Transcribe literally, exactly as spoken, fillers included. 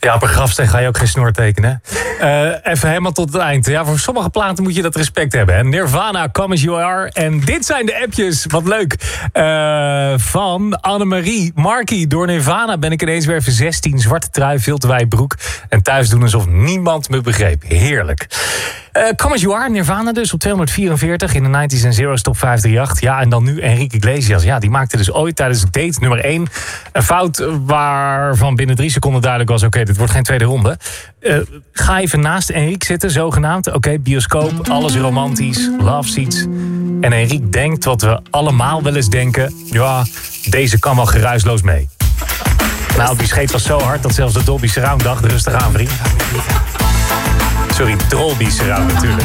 Ja, op een grafsteen ga je ook geen snor tekenen. Uh, even helemaal tot het eind. Ja, voor sommige platen moet je dat respect hebben. Hè? Nirvana, Come As You Are. En dit zijn de appjes. Wat leuk. Uh, van Annemarie. Markie, door Nirvana ben ik ineens weer even zestien. Zwarte trui, veel te wijde broek. En thuis doen alsof niemand me begreep. Heerlijk. Uh, Come As You Are, Nirvana dus op tweehonderdvierenveertig in de negenties en zero's top vijfhonderddraaiënachtig. Ja, en dan nu Enrique Iglesias. Ja, die maakte dus ooit tijdens date nummer één een fout waarvan binnen drie seconden duidelijk was: oké, okay, dit wordt geen tweede ronde. Uh, ga even naast Enrique zitten, zogenaamd. Oké, okay, bioscoop, alles romantisch, love seats. En Enrique denkt wat we allemaal wel eens denken: ja, deze kan wel geruisloos mee. Nou, die scheet was zo hard dat zelfs de Dolby Surround dacht: rustig aan, vriend. Sorry, Dolby Surround natuurlijk.